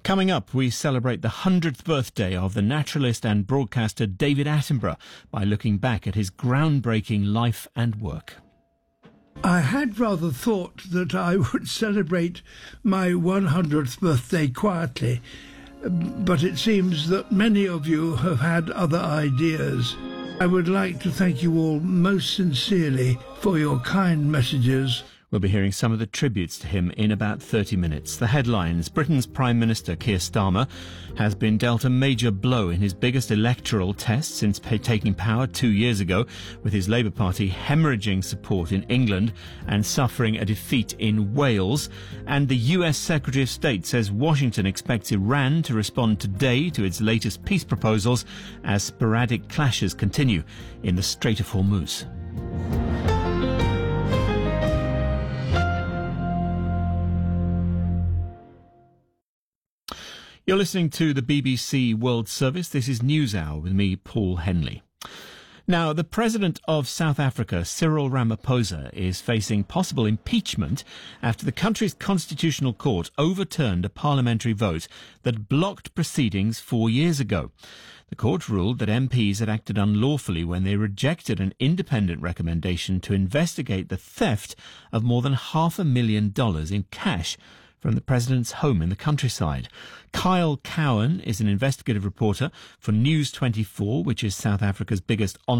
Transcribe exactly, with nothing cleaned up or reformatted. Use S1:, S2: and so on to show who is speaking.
S1: Coming up, we celebrate the hundredth birthday of the naturalist and broadcaster David Attenborough by looking back at his groundbreaking life and work.
S2: I had rather thought that I would celebrate my hundredth birthday quietly, but it seems that many of you have had other ideas. I would like to thank you all most sincerely for your kind messages.
S1: We'll be hearing some of the tributes to him in about thirty minutes. The headlines: Britain's Prime Minister Keir Starmer has been dealt a major blow in his biggest electoral test since pay- taking power two years ago, with his Labour Party hemorrhaging support in England and suffering a defeat in Wales. And the U S Secretary of State says Washington expects Iran to respond today to its latest peace proposals as sporadic clashes continue in the Strait of Hormuz. You're listening to the B B C World Service. This is NewsHour with me, Paul Henley. Now, the President of South Africa, Cyril Ramaphosa, is facing possible impeachment after the country's constitutional court overturned a parliamentary vote that blocked proceedings four years ago. The court ruled that M Ps had acted unlawfully when they rejected an independent recommendation to investigate the theft of more than half a million dollars in cash from the president's home in the countryside. Kyle Cowan is an investigative reporter for News twenty-four, which is South Africa's biggest online